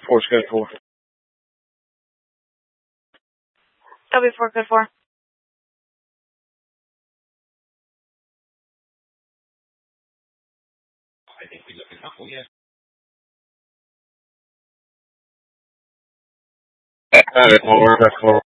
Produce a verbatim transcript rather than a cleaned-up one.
Four's good four. W four, good four. I think we're looking up, oh yeah. That is four, that's four.